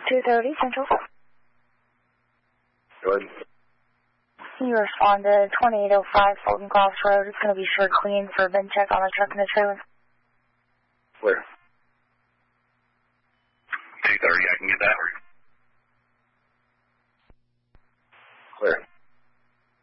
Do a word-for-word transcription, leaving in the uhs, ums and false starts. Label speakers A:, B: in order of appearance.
A: two thirty Central.
B: Go ahead.
A: Can you respond to twenty-eight oh five Fulton Cross Road? It's going to be sure clean for a bin check on the truck and the trailer.
B: Where?
C: two thirty, I can get that.